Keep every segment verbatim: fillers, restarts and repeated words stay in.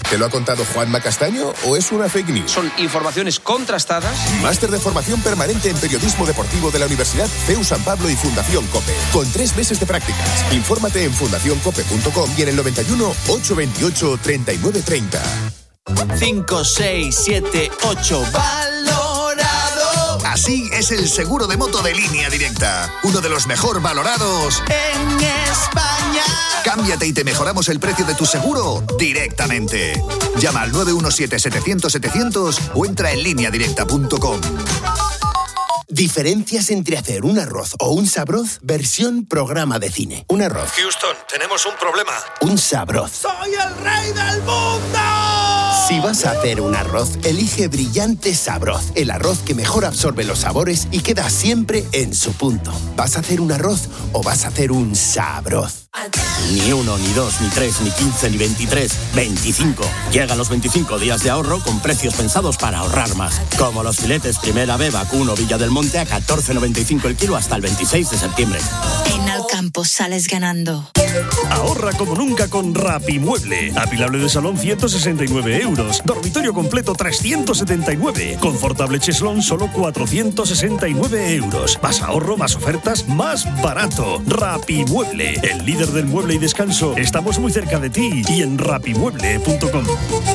¿Te lo ha contado Juanma Castaño o es una fake news? Son informaciones contrastadas. Máster de formación permanente en periodismo deportivo de la Universidad C E U San Pablo y Fundación COPE. Con tres meses de prácticas. Infórmate en fundación cope punto com y en el noventa y uno, ochocientos veintiocho, treinta y nueve treinta. cinco, seis, siete, ocho. ¡Valorado! Así es el seguro de moto de Línea Directa. Uno de los mejor valorados en España. Cámbiate y te mejoramos el precio de tu seguro directamente. Llama al nueve uno siete, setecientos, setecientos o entra en línea directa punto com. Diferencias entre hacer un arroz o un sabroz, versión programa de cine. Un arroz. Houston, tenemos un problema. Un sabroz. ¡Soy el rey del mundo! Si vas a hacer un arroz, elige Brillante Sabroz, el arroz que mejor absorbe los sabores y queda siempre en su punto. ¿Vas a hacer un arroz o vas a hacer un sabroz? Ni uno, ni dos, ni tres, ni quince, ni veintitrés, veinticinco. Llegan los veinticinco días de ahorro con precios pensados para ahorrar más. Como los filetes Primera B Vacuno Villa del Monte a catorce noventa y cinco el kilo hasta el veintiséis de septiembre. En Alcampo sales ganando. Ahorra como nunca con Rapimueble. Apilable de salón ciento sesenta y nueve euros. Dormitorio completo trescientos setenta y nueve. Confortable cheslón solo cuatrocientos sesenta y nueve euros. Más ahorro, más ofertas, más barato. Rapimueble, el líder del mueble y descanso. Estamos muy cerca de ti y en rapimueble punto com.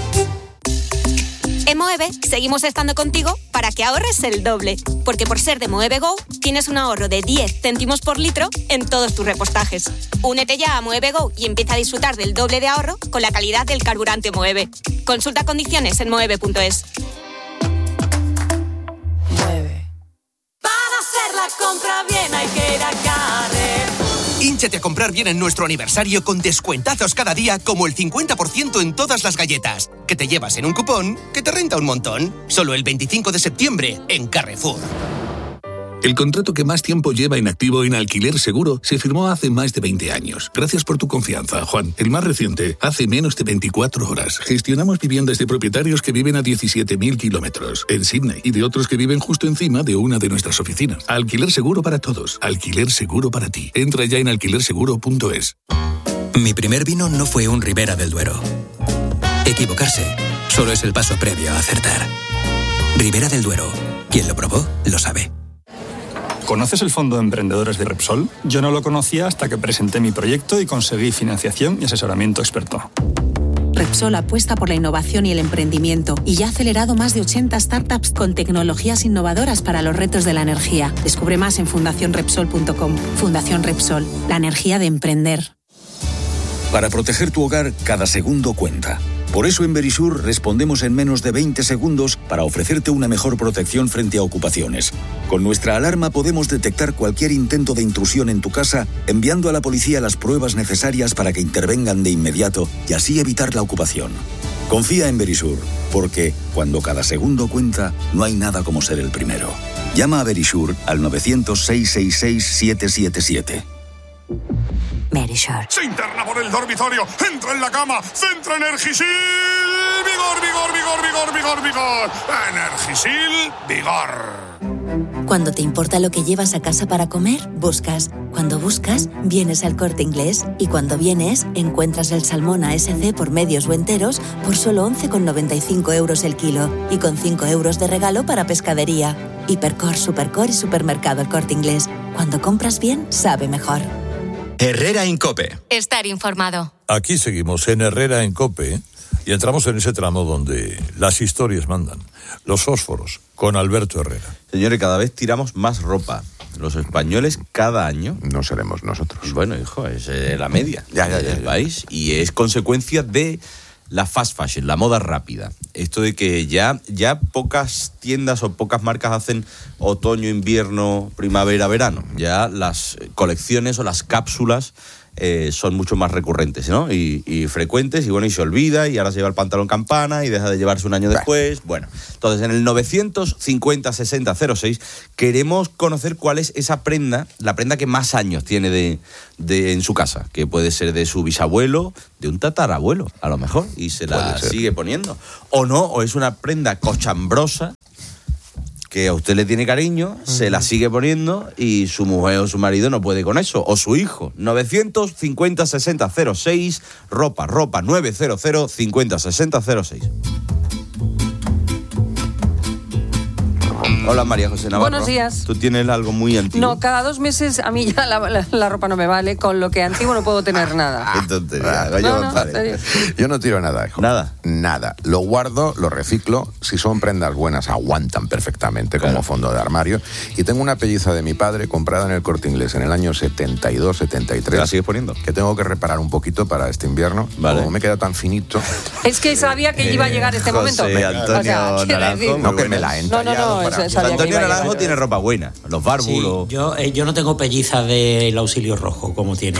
En Moeve seguimos estando contigo para que ahorres el doble, porque por ser de Moeve Go tienes un ahorro de diez céntimos por litro en todos tus repostajes. Únete ya a Moeve Go y empieza a disfrutar del doble de ahorro con la calidad del carburante Moeve. Consulta condiciones en moeve punto es. Moeve. Para hacer la compra bien hay que ir a Carrefour. Hínchate a comprar bien en nuestro aniversario con descuentazos cada día como el cincuenta por ciento en todas las galletas, que te llevas en un cupón que te renta un montón. Solo el veinticinco de septiembre en Carrefour. El contrato que más tiempo lleva inactivo en Alquiler Seguro se firmó hace más de veinte años. Gracias por tu confianza, Juan. El más reciente, hace menos de veinticuatro horas. Gestionamos viviendas de propietarios que viven a diecisiete mil kilómetros en Sydney y de otros que viven justo encima de una de nuestras oficinas. Alquiler Seguro para todos. Alquiler Seguro para ti. Entra ya en alquiler seguro punto es. Mi primer vino no fue un Ribera del Duero. Equivocarse solo es el paso previo a acertar. Ribera del Duero. Quien lo probó, lo sabe. ¿Conoces el Fondo de Emprendedores de Repsol? Yo no lo conocía hasta que presenté mi proyecto y conseguí financiación y asesoramiento experto. Repsol apuesta por la innovación y el emprendimiento y ya ha acelerado más de ochenta startups con tecnologías innovadoras para los retos de la energía. Descubre más en fundación repsol punto com. Fundación Repsol, la energía de emprender. Para proteger tu hogar, cada segundo cuenta. Por eso en Verisur respondemos en menos de veinte segundos para ofrecerte una mejor protección frente a ocupaciones. Con nuestra alarma podemos detectar cualquier intento de intrusión en tu casa, enviando a la policía las pruebas necesarias para que intervengan de inmediato y así evitar la ocupación. Confía en Verisur, porque cuando cada segundo cuenta, no hay nada como ser el primero. Llama a Verisur al novecientos, seiscientos sesenta y seis, siete siete siete. Verisur. Se interna por el dormitorio, entra en la cama, centra Energisil, vigor, vigor, vigor, vigor, vigor, vigor, Energisil, vigor. Cuando te importa lo que llevas a casa para comer, buscas. Cuando buscas, vienes al Corte Inglés. Y cuando vienes, encuentras el salmón A S C por medios o enteros por solo once con noventa y cinco euros el kilo. Y con cinco euros de regalo para pescadería. Hipercor, Supercor y Supermercado El Corte Inglés. Cuando compras bien, sabe mejor. Herrera en COPE. Estar informado. Aquí seguimos en Herrera en COPE y entramos en ese tramo donde las historias mandan. Los fósforos, con Alberto Herrera. Señores, cada vez tiramos más ropa. Los españoles cada año. No seremos nosotros. Bueno, hijo, es eh, la media ya, ya, ya, del ya. país y es consecuencia de la fast fashion, la moda rápida. Esto de que ya, ya pocas tiendas o pocas marcas hacen otoño, invierno, primavera, verano. Ya las colecciones o las cápsulas eh, son mucho más recurrentes, ¿no? Y, y frecuentes, y bueno, y se olvida, y ahora se lleva el pantalón campana y deja de llevarse un año después. Bueno, entonces en el novecientos cincuenta sesenta cero seis queremos conocer cuál es esa prenda, la prenda que más años tiene de, de en su casa, que puede ser de su bisabuelo, de un tatarabuelo, a lo mejor, y se la sigue poniendo. O no, o es una prenda cochambrosa que a usted le tiene cariño, uh-huh. se la sigue poniendo y su mujer o su marido no puede con eso, o su hijo. novecientos cincuenta sesenta cero seis, ropa, ropa, novecientos cincuenta sesenta cero seis. Hola, María José Navarro. Buenos días. ¿Tú tienes algo muy antiguo? No, cada dos meses a mí ya la, la, la ropa no me vale, con lo que antiguo no puedo tener nada. Qué tontería. No, Gallo no, González. Yo no tiro nada, hijo. ¿Nada? Nada. Lo guardo, lo reciclo. Si son prendas buenas, aguantan perfectamente claro. como fondo de armario. Y tengo una pelliza de mi padre comprada en el Corte Inglés en el año setenta y dos, setenta y tres. ¿La sigues poniendo? Que tengo que reparar un poquito para este invierno. Vale. Como me queda tan finito. Es que sabía que eh, iba a llegar este José momento. Antonio o sea, Naranjo. No que me la he entallado. No, no, no. Para... Eso, Antonio Naranjo tiene ropa buena. Los bárbulos. Sí, yo, eh, yo no tengo pelliza del auxilio rojo, como tiene.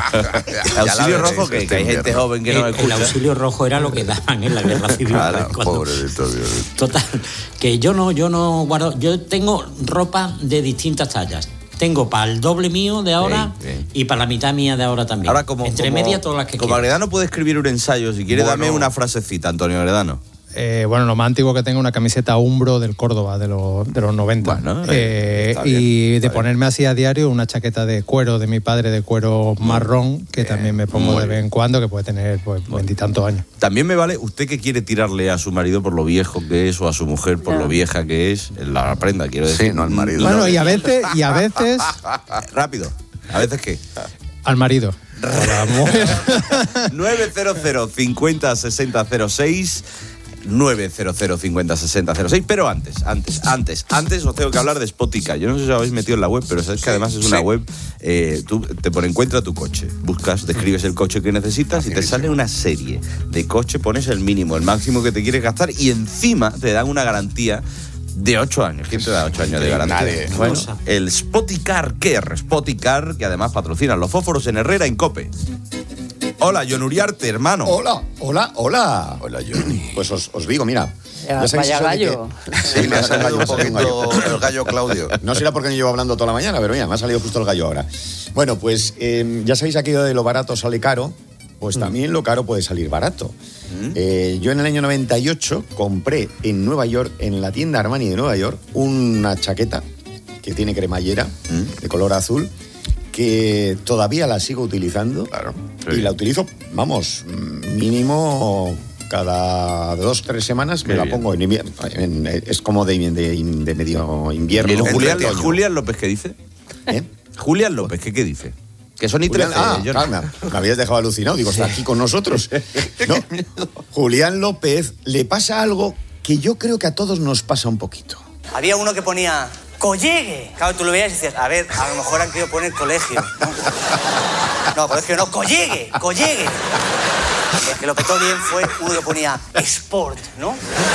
¿El auxilio rojo que, que hay gente joven que el, no me escucha? El auxilio rojo era lo que daban en la guerra civil. Claro, cuando... Pobre de todo Dios. Total, que yo no, yo no guardo. Yo tengo ropa de distintas tallas. Tengo para el doble mío de ahora sí, sí. y para la mitad mía de ahora también. Ahora como, Entre como, medias todas las que Como quiera. Agredano puede escribir un ensayo. Si quiere, bueno. dame una frasecita, Antonio Agredano. Eh, bueno, lo más antiguo que tengo una camiseta Umbro del Córdoba de los, de los noventa. Bueno, eh, bien, y bien, de ponerme así a diario una chaqueta de cuero de mi padre, de cuero marrón, que bien, también me pongo de vez en cuando, que puede tener pues veintitantos años. También me vale usted que quiere tirarle a su marido por lo viejo que es o a su mujer por yeah. lo vieja que es, la prenda, quiero decir. Sí, no al marido. Bueno, y a veces... Y a veces Rápido. ¿A veces qué? Al marido. A la mujer. novecientos cincuenta sesenta cero seis novecientos cincuenta sesenta cero seis, pero antes, antes, antes, antes os tengo que hablar de Spotica. Yo no sé si os habéis metido en la web, pero sabes que además es una sí. web, eh, tú te pone encuentra tu coche, buscas, describes el coche que necesitas y te sale una serie de coches, pones el mínimo, el máximo que te quieres gastar y encima te dan una garantía de ocho años. ¿Quién te da ocho años de garantía? Nadie. Bueno, el Spoticar Care, Spoticar, que además patrocinan los fósforos en Herrera, en COPE. Hola, John Uriarte, hermano. Hola, hola, hola. Hola, Johnny. Pues os, os digo, mira. Ya vaya gallo. Que... Sí, me ha salido un poquito el gallo Claudio. No será porque no llevo hablando toda la mañana, pero mira, me ha salido justo el gallo ahora. Bueno, pues eh, ya sabéis aquello de lo barato sale caro, pues mm. también lo caro puede salir barato. Mm. Eh, yo en el año noventa y ocho compré en Nueva York, en la tienda Armani de Nueva York, una chaqueta que tiene cremallera mm. de color azul, que todavía la sigo utilizando. Claro. Sí. Y la utilizo, vamos, mínimo cada dos, tres semanas me Qué la bien. pongo en invierno. En, es como de, de, de medio invierno. ¿Y el Julián, Julián López qué dice? ¿Eh? Julián López, ¿qué, qué dice? Que son y Julián, trece. Ah, claro, me, me habías dejado alucinado. Digo, está aquí con nosotros. No, Julián López le pasa algo que yo creo que a todos nos pasa un poquito. Había uno que ponía... ¡Collegue! Claro, tú lo veías y dices, a ver, a lo mejor han querido poner colegio. No, no colegio no, ¡collegue! ¡Collegue! El que lo petó bien fue uno que ponía Sport, ¿no?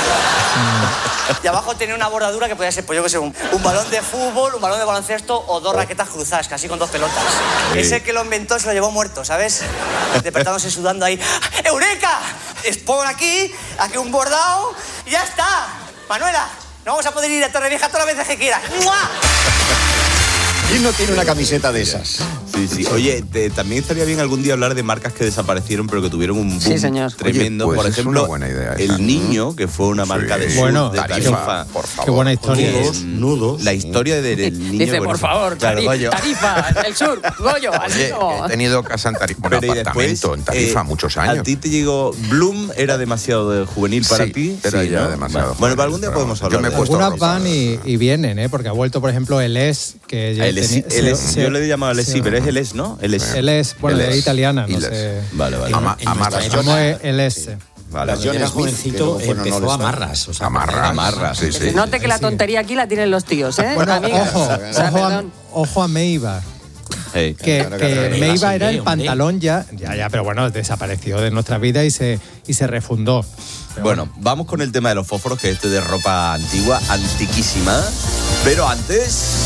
Y abajo tenía una bordadura que podía ser, pues yo qué sé, un, un balón de fútbol, un balón de baloncesto o dos raquetas cruzadas, casi con dos pelotas. Sí. Ese que lo inventó se lo llevó muerto, ¿sabes? Despertándose sudando ahí. ¡Eureka! Sport aquí, aquí un bordado y ya está. Manuela, no vamos a poder ir a Torrevieja todas las veces que quieras. ¡Mua! ¿Quién no tiene una camiseta de esas? Sí, sí. Oye, te, también estaría bien algún día hablar de marcas que desaparecieron, pero que tuvieron un boom sí, señor. tremendo. Oye, pues por ejemplo, es una buena idea esa. El Niño, que fue una marca sí. de, bueno, de Tarifa, Tarifa. Por favor. Qué buena historia. Nudos, nudos. La historia del de, Niño. Dice, por favor, claro, Tarifa, Tarifa, el sur, Goyo, al Oye, he tenido casa en Tarifa, bueno, apartamento en Tarifa eh, muchos años. A ti te llegó Bloom, era demasiado de juvenil para sí, ti. Era sí, ya ¿no? demasiado. Bueno, bueno, para algún día podemos hablar. Yo me he de puesto Algunas ropa, van y, y vienen, ¿eh? Porque ha vuelto, por ejemplo, el Es, que ya el es, tenía, el es, se, yo le he llamado el Es, se, sí, pero es el Es, ¿no? El Es. El Es, bueno, el es italiana, no Les. sé. Vale, vale. Ama, amarras. ¿Cómo es el S? Sí. Vale. Cuando era jovencito empezó a amarras. O sea, amarras. Amarras, sí, sí. Note que la tontería aquí la tienen los tíos, ¿eh? Bueno, Amigas. ojo, O sea, ojo, a, perdón. ojo a Meiba. Hey. Que, Claro, que claro, Meiba era el hombre. pantalón ya, ya, ya, pero bueno, desapareció de nuestra vida y se, y se refundó. Pero bueno, vamos con el tema de los fósforos, que este de ropa antigua, antiquísima. Pero antes...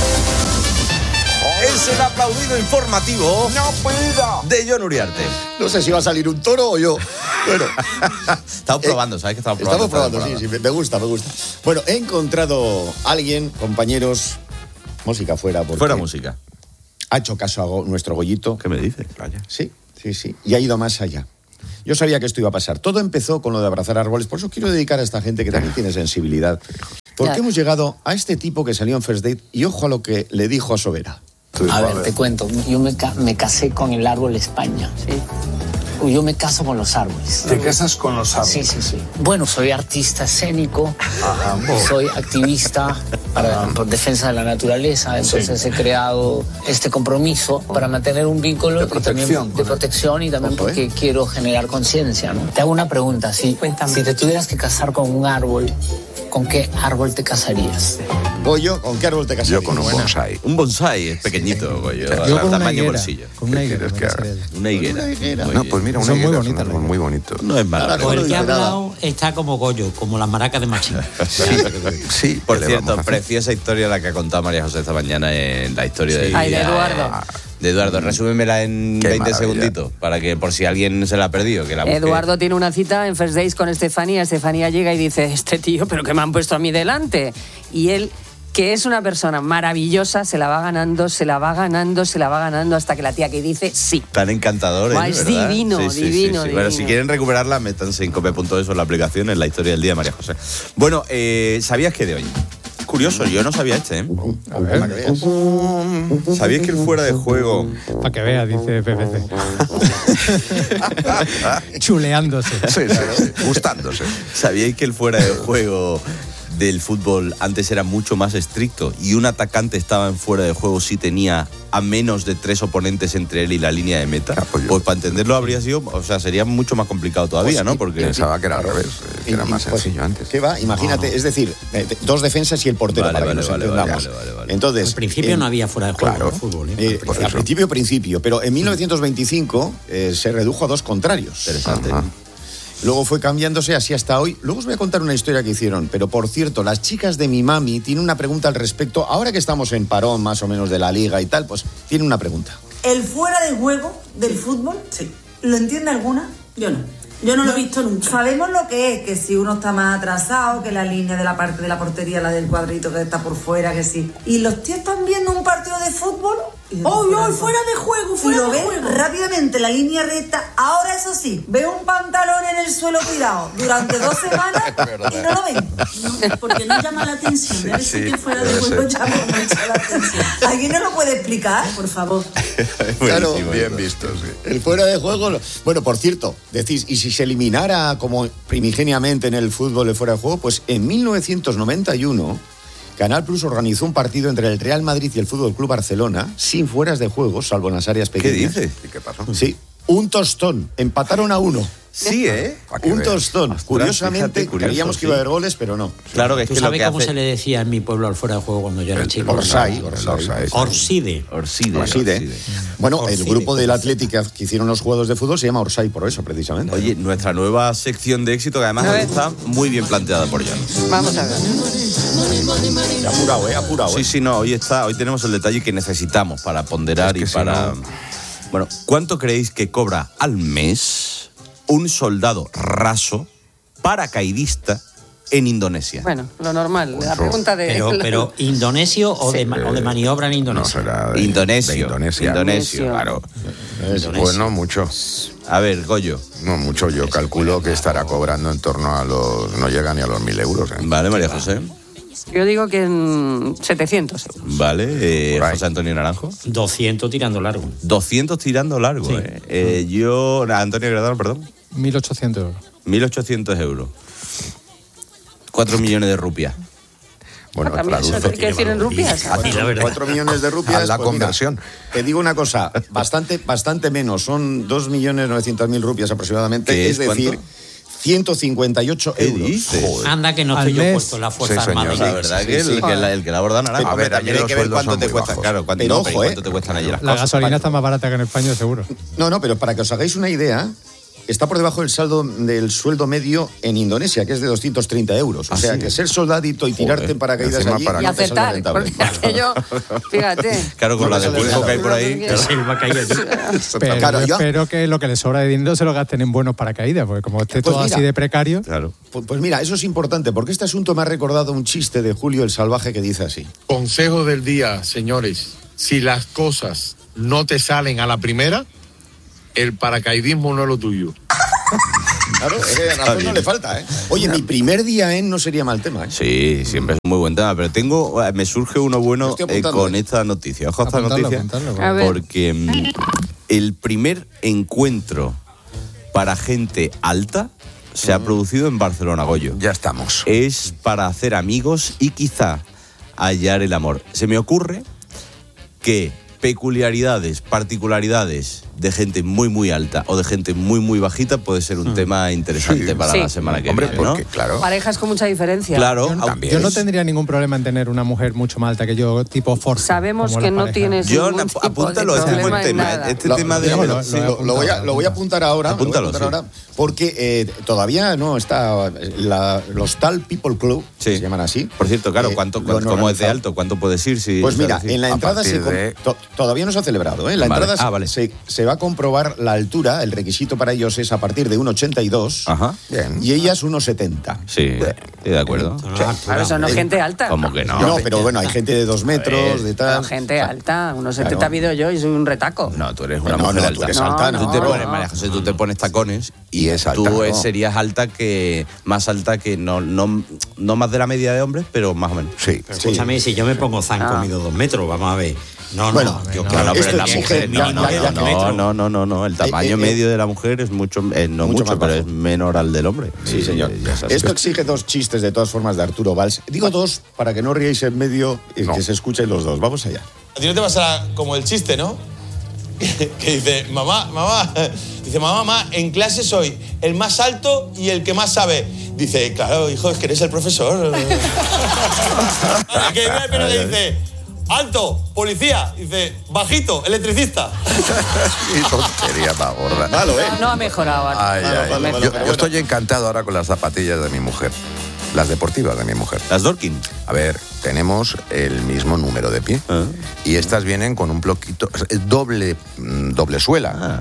Es el aplaudido informativo ¡No puedo! de John Uriarte. No sé si va a salir un toro o yo. Bueno. Estamos probando, ¿sabes que estamos probando? Estamos probando, sí, sí, me gusta, me gusta. Bueno, he encontrado a alguien, compañeros, música fuera. Porque Fuera música. Ha hecho caso a Go- nuestro Goyito. ¿Qué me dices? Vaya. Sí, sí, sí. Y ha ido más allá. Yo sabía que esto iba a pasar. Todo empezó con lo de abrazar árboles. Por eso quiero dedicar a esta gente que también tiene sensibilidad. ¿Por Ya. qué hemos llegado a este tipo que salió en First Date? Y ojo a lo que le dijo a Sobera. A ver, te cuento. Yo me, ca- me casé con el árbol España. Sí. Yo me caso con los árboles. ¿Te casas con los árboles? Sí, sí, sí. Bueno, soy artista escénico, soy activista para, por defensa de la naturaleza, entonces he creado este compromiso para mantener un vínculo de protección, de protección y también porque quiero generar conciencia, ¿no? Te hago una pregunta, si, si te tuvieras que casar con un árbol, ¿con qué árbol te casarías? Goyo, ¿con qué árbol te casarías? Yo con un bonsai. Un bonsai es pequeñito, Goyo. Yo con una tamaño higuera. bolsillo. Con una higuera. ¿Quieres que haga? Una higuera. No, pues mira, una Son muy higuera bonitas es un árbol muy bonito. No es malo. Por el que ha hablado está como Goyo, como las maracas de Machín. Sí, por ¿qué le cierto, vamos a hacer? preciosa historia la que ha contado María José esta mañana en la historia de, Ay, de Eduardo. de Eduardo. Resúmemela en Qué veinte maravilla. segunditos para que por si alguien se la ha perdido, que la busque. Eduardo tiene una cita en First Days con Estefanía. Estefanía llega y dice, este tío, pero que me han puesto a mí delante. Y él, que es una persona maravillosa, se la va ganando, se la va ganando, se la va ganando hasta que la tía que dice sí. Tan encantador, Buah, ¿eh? es ¿Verdad? divino, Sí, sí, divino, sí, sí. Bueno, divino. si quieren recuperarla, métanse en cope punto es en la aplicación, en la historia del día de María José. Bueno, eh, ¿sabías que de hoy? Curioso, yo no sabía este, ¿eh? A ver. Para que veas. ¿Sabíais que el fuera de juego... Para que veas, dice P P C. Chuleándose. Sí, sí, sí, gustándose. ¿Sabíais que el fuera de juego del fútbol antes era mucho más estricto y un atacante estaba en fuera de juego si tenía a menos de tres oponentes entre él y la línea de meta? Ah, pues yo- Pues para entenderlo habría sido, o sea, sería mucho más complicado todavía, Pues ¿no? sí, Porque Pensaba que era al revés, eh, que era Y- más pues, sencillo antes. ¿Qué va? Imagínate, es decir, eh, dos defensas y el portero, Vale, para vale, que nos vale, entendamos. vale, vale, vale. Entonces, Al principio en- no había fuera de juego claro. de fútbol. ¿eh? Eh, Por al eso. principio, principio, pero en mil novecientos veinticinco eh, se redujo a dos contrarios. Interesante. Ajá. Luego fue cambiándose así hasta hoy. Luego os voy a contar una historia que hicieron. Pero por cierto, las chicas de mi mami tienen una pregunta al respecto. Ahora que estamos en parón más o menos de la liga y tal, pues tienen una pregunta. ¿El fuera de juego del fútbol? Sí. ¿Lo entiende alguna? Yo no. Yo no lo he visto nunca. Sabemos lo que es, que si uno está más atrasado, que la línea de la parte de la portería, la del cuadrito que está por fuera, que sí. ¿Y los tíos están viendo un partido de fútbol? ¡Oh, oh, fuera de juego, fuera de juego! Y lo ven rápidamente, la línea recta. Ahora, eso sí, veo un pantalón en el suelo tirado durante dos semanas y no lo ven. No, porque no llama la atención. Debe Sí, ser sí, que fuera de debe juego ser. llama mucho la atención. ¿Alguien nos lo puede explicar, por favor? Claro, Buenísimo, Bien eso. visto, sí. El fuera de juego. lo- Bueno, por cierto, decís, y si se eliminara como primigeniamente en el fútbol el fuera de juego, pues en mil novecientos noventa y uno Canal Plus organizó un partido entre el Real Madrid y el Fútbol Club Barcelona sin fueras de juego, salvo en las áreas ¿Qué pequeñas. dices? ¿Y qué pasó? Sí, un tostón. Empataron a uno. Sí, ¿eh? Pa' que Un veas. tostón. Ostras, Curiosamente, fíjate, curioso, creíamos que sí. iba a haber goles, pero no. Claro que es ¿Tú que lo sabes que cómo hace... se le decía en mi pueblo al fuera de juego cuando yo era El- chico? Orsay, El Orsay. Orsay. Orside. Orside. Orside. Bueno, el Orside, grupo del Orside. Atlético que hicieron los juegos de fútbol se llama Orsay por eso, precisamente. Oye, nuestra nueva sección de éxito, que además A ver. está muy bien planteada por Jan. Vamos a ver. Apurado, ¿eh? Apurado, Sí, ¿eh? sí, no, hoy está, hoy tenemos el detalle que necesitamos para ponderar Es que y si para... no- Bueno, ¿cuánto creéis que cobra al mes un soldado raso paracaidista en Indonesia? Bueno, lo normal. La pregunta de... Pero, pero ¿indonesio o, de, ma- o de maniobra en No Indonesia? será de, Indonesio. de Indonesia. Indonesio. Claro. Indonesio. Pues no mucho. A ver, Goyo. No mucho. Yo calculo que estará cobrando en torno a los... No llega ni a los mil euros. ¿eh? Vale, María José. Yo digo que en setecientos euros. Vale, eh, Por ahí. José Antonio Naranjo. doscientos tirando largo. doscientos tirando largo, Sí. eh. Eh, yo... Antonio Gradano, perdón. mil ochocientos euros. mil ochocientos euros. cuatro millones de rupias. Bueno, También eso traduce. hay que decir en rupias. Sí, la verdad. Cuatro millones de rupias. Haz la pues mira, conversión. te digo una cosa, bastante, bastante menos, son dos millones novecientos mil rupias aproximadamente, ¿Qué es es decir, cuánto? ciento cincuenta y ocho ¿Qué euros. dices? Joder. Anda que no Al estoy yo mes. puesto en la Fuerza Sí, señor, Armada. La verdad Sí, que, sí, el, sí. que, la- el que la aborda Naranjo. A Hombre, ver, también allí hay que los ver cuánto sueldos te son muy cuesta. bajos. Claro, cuánto, Pero no, ojo, pero ¿eh? cuánto te cuestan allí las La cosas. gasolina está más barata que en España, seguro. No, no, pero para que os hagáis una idea, está por debajo del saldo del sueldo medio en Indonesia, que es de doscientos treinta euros. O ¿Ah, sea, sí? que ser soldadito y tirarte en paracaídas Encima allí para Y no te sale aceptar, rentable. porque aquello, fíjate. Claro, con No la me de sale pulpo nada. que hay por ahí. La claro. selva que hay allí. Pero Claro, yo yo- espero que lo que les sobra de dinero se lo gasten en buenos paracaídas, porque como esté Pues todo mira. así de precario. Claro. Pues, pues mira, eso es importante, porque este asunto me ha recordado un chiste de Julio el Salvaje que dice así. Consejo del día, señores. Si las cosas no te salen a la primera, el paracaidismo no es lo tuyo. Claro, es que razón no le falta, ¿eh? Oye, mi primer día en no sería mal tema, ¿eh? Sí, siempre es un muy buen tema, pero tengo, me surge uno bueno eh, con esta noticia. Ojo a esta Apuntadlo, noticia, apuntadlo, A ver. porque mm, el primer encuentro para gente alta se ha producido en Barcelona, Goyo. Ya estamos. Es para hacer amigos y quizá hallar el amor. Se me ocurre que peculiaridades, particularidades de gente muy muy alta o de gente muy muy bajita puede ser un mm. tema interesante sí. para sí. la semana que Hombre, viene, ¿no? porque, claro. Parejas con mucha diferencia. Claro, Yo, también. yo no tendría ningún problema en tener una mujer mucho más alta que yo, tipo Force. Sabemos como que las no parejas. tienes Yo ningún tipo apúntalo, de este es problema buen en tema. nada. Este Lo, tema de lo, lo- sí, lo he lo- lo voy a, lo voy a apuntar ahora. Apúntalo, lo voy a apuntar sí. ahora porque eh, todavía no está la- los tal People Club, Sí. que se llaman así. Por cierto, claro, eh, ¿cuánto, lo cuánto- han ¿cómo es de organizado. alto? ¿Cuánto puedes ir? Si, Pues o sea, mira, decir, en la a entrada partir se com- de- to- todavía no se ha celebrado, ¿eh? En la Vale. entrada Ah, vale. se, se va a comprobar la altura, el requisito para ellos es a partir de uno ochenta y dos Ajá. Bien. y ellas uno setenta. Sí, estoy de acuerdo. Claro, eso no es gente alta. ¿Cómo que no? No, pero bueno, hay gente de dos metros, de Pero tal. gente alta, unos setenta Claro. mido yo y soy un retaco. No, tú eres una No, mujer no, alta. tú eres alta, Tú no. te pones, no. María José, tú te pones tacones Y es alta, tú ¿no? es- serías alta que más alta que no, no no más de la media de hombres, pero más o menos. Sí. Pero escúchame, si yo me pongo zanco, Ah. mido dos metros, vamos a ver. No, Bueno, no, yo no, Claro, no, pero esto en la exige- mujer ya- no, ya- no, ya- no, metro. no, no, no, no, el tamaño Eh, eh, medio de la mujer es mucho, eh, no mucho mucho, más pero bajo. es menor al del hombre. Sí, Y- señor. y ya es así. Esto exige dos chistes de todas formas de Arturo Valls. Digo dos para que no ríais en medio y No. que se escuchen los dos. Vamos allá. A ti no te pasará como el chiste, ¿no? Que dice, mamá, mamá, dice, mamá, mamá, en clase soy el más alto y el que más sabe. Dice, claro, hijo, es que eres el profesor. Que viene, pero le dice, alto, policía. Dice, bajito, electricista. Qué tontería más gorda. Malo, ¿eh? No ha mejorado. Ay, Vale, ay. vale, vale, yo, pero yo bueno. estoy encantado ahora con las zapatillas de mi mujer. Las deportivas de mi mujer. Las Dorkin. A ver, tenemos el mismo número de pie. Ah. Y estas vienen con un bloquito, es doble, mm, doble suela. Ah.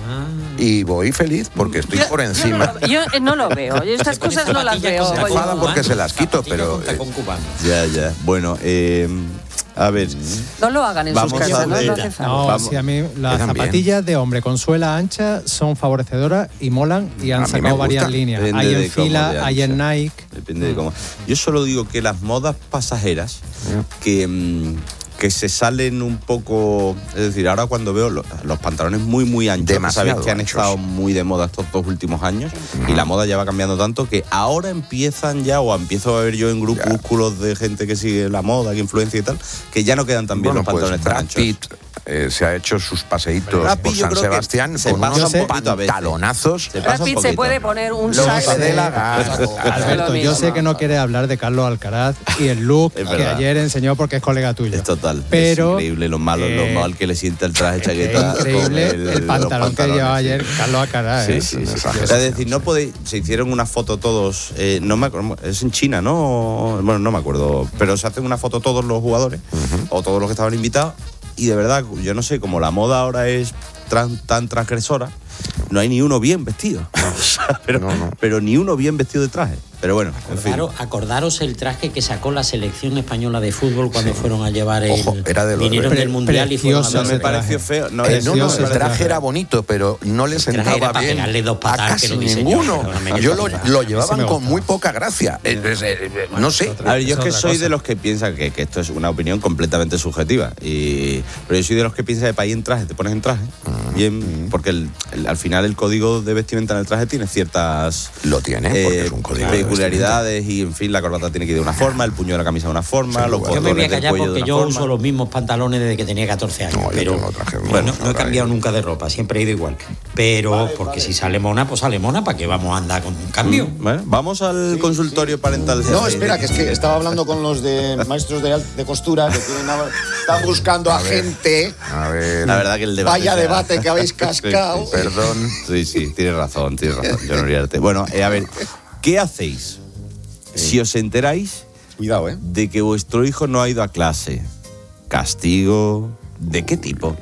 Y voy feliz porque estoy Yo- por Yo, encima. no, lo- yo, eh, no lo veo. Yo estas cosas no las veo. Se Oye. enfada porque se las quito, pero... eh, Ya, ya. Bueno, eh, a ver. No lo hagan en Vamos sus a casas, no, ver. no hace falta. No, Vamos. sí, a mí las Quedan bien. zapatillas de hombre con suela ancha son favorecedoras y molan y han A mí me sacado varias gusta. líneas. Depende Hay de en cómo fila, de hay en ancha. Nike. Depende de cómo. Yo solo digo que las modas pasajeras que, mm, que se salen un poco. Es decir, ahora cuando veo lo- los pantalones muy, muy anchos, que Demasiado sabéis que han anchos. estado muy de moda estos dos últimos años, y la moda ya va cambiando tanto que ahora empiezan ya, o empiezo a ver yo en grupúsculos de gente que sigue la moda, que influencia y tal, que ya no quedan tan bien Bueno, los pantalones pues tan Brad anchos. Pitt eh, se ha hecho sus paseitos Brad por Pitt yo San creo que Sebastián se con pasa unos un poquito a veces. pantalonazos. Se Brad pasa un Pitt se poquito. puede poner un Lo saco. que dé la gana. Alberto, yo sé que no quieres hablar de Carlos Alcaraz y el look Es que verdad. ayer enseñó porque es colega tuyo. Es total. Pero, es increíble lo malo, eh, lo mal que le sienta el traje Es chaqueta. increíble con el, pantalón los que llevaba pantalones, sí. ayer Carlos Alcaraz. Sí, ¿eh? sí, sí. O sea, es decir, no podéis. Se hicieron una foto todos. eh, no me acuerdo. Es en China, ¿no? Bueno, no me acuerdo. Pero se hacen una foto todos los jugadores o todos los que estaban invitados. Y de verdad, yo no sé, como la moda ahora es tran- tan transgresora, no hay ni uno bien vestido. O sea, pero, pero ni uno bien vestido de traje. Pero bueno, en fin. Acordaros, acordaros el traje que sacó la selección española de fútbol cuando fueron a llevar el. Ojo, era de los- vinieron Pre- del mundial y fueron a precioso ver- ese traje. feo. No, Eh, es- no, no, ese el traje traje. era bonito, pero no le traje sentaba era para bien pegarle dos a patadas que casi lo diseñó, ninguno. perdóname, que Yo eso lo, me gusta. lo Ese llevaban me con gusta. muy poca gracia. Entonces, eh, eh, no sé. A ver, yo es que otra soy cosa. de los que piensan que, que esto es una opinión completamente subjetiva. Y, pero yo soy de los que piensan que para ir en traje, te pones en traje. Bien, porque el- el- al final el código de vestimenta en el traje tiene ciertas. Lo tiene, porque es un código de peculiaridades y, en fin, la corbata tiene que ir de una forma, el puño de la camisa de una forma, los Yo me voy a botones del callar cuello de porque una yo forma. uso los mismos pantalones desde que tenía catorce años. pero yo no, no he cambiado nunca de ropa, siempre he ido igual. Pero porque si sale mona, pues sale mona, ¿para qué vamos a andar con un cambio? Bueno, vamos al consultorio parental. No, espera, que es que estaba hablando con los de maestros de, de costura que tienen a- están buscando a, A ver. gente. A ver. La verdad que el debate. Vaya ya- debate que habéis cascado. Sí, sí, perdón. Sí, sí, tienes razón, tienes razón. Yo no riarte. Bueno, eh, a ver, ¿qué hacéis si os enteráis Cuidado, ¿eh? de que vuestro hijo no ha ido a clase? ¿Castigo? ¿De qué tipo?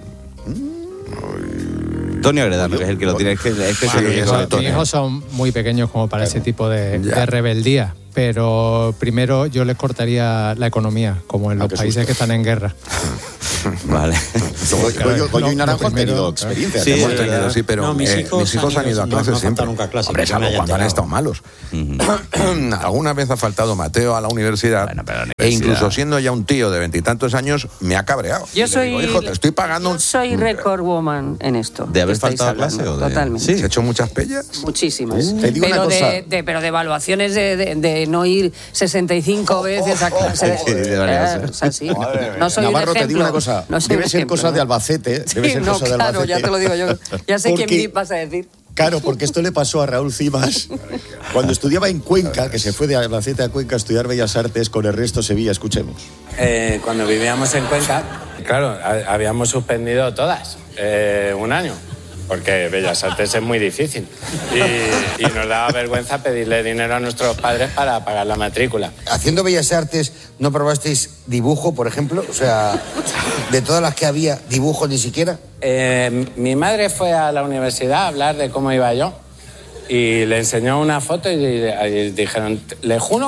Antonio Agredano, que es el que lo tiene. Es que, es que es el Mis que hijos- sabe mis todo. hijos son muy pequeños como para ese tipo de, de rebeldía, pero primero yo les cortaría la economía, como en los qué países susto. que están en guerra. Vale. Goyo, Goyo y Naranjo han tenido experiencia. Sí, hemos tenido, sí, pero No, mis eh, hijos mis hijos han han ido a ido- no- clases no han siempre. faltado nunca a clase, Hombre, que me salvo haya cuando han enterado. estado malos. Alguna vez ha faltado Mateo a la universidad, e universidad. incluso siendo ya un tío de veintitantos años, me ha cabreado. Yo Y le soy, digo, hijo, te estoy pagando... yo soy record woman en esto. ¿De haber que estáis faltado a hablando. clase o de...? Totalmente. ¿Sí? ¿Has hecho muchas pellas? Muchísimas. Uh, te digo pero, una cosa. de, de- pero de evaluaciones de, de- de no ir sesenta y cinco veces a clase. Sí, de varias, Eh, ¿eh? o sea, sí. No soy Navarro, un ejemplo. te digo una cosa. No soy debe un ser ejemplo, cosa ¿no? de Albacete. Sí, Debe ser no, cosa de claro, Albacete. ya te lo digo yo. Ya sé Porque- quién vas a decir. Claro, porque esto le pasó a Raúl Cimas cuando estudiaba en Cuenca, que se fue de Albacete a Cuenca a estudiar Bellas Artes con Ernesto Sevilla. Escuchemos. Eh, cuando vivíamos en Cuenca, claro, ha- habíamos suspendido todas eh, un año, porque Bellas Artes es muy difícil. Y, y nos daba vergüenza pedirle dinero a nuestros padres para pagar la matrícula. Haciendo Bellas Artes, ¿no probasteis dibujo, por ejemplo? O sea, de todas las que había, dibujo ni siquiera. Eh, mi madre fue a la universidad a hablar de cómo iba yo y le enseñó una foto y, y dijeron, ¿le juro?